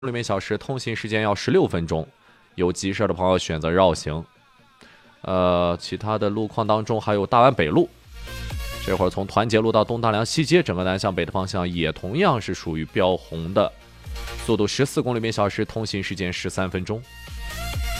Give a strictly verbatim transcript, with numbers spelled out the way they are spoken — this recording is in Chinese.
公里每小时，通行时间要十六分钟。有急事的朋友选择绕行。呃，其他的路况当中还有大湾北路，这会儿从团结路到东大梁西街，整个南向北的方向也同样是属于标红的，速度十四公里每小时，通行时间十三分钟。